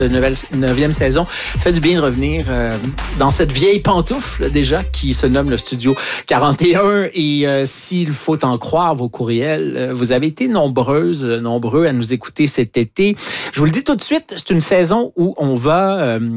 Neuvième saison. Ça fait du bien de revenir dans cette vieille pantoufle déjà qui se nomme le Studio 41. Et s'il faut en croire vos courriels, vous avez été nombreux à nous écouter cet été. Je vous le dis tout de suite, c'est une saison où on va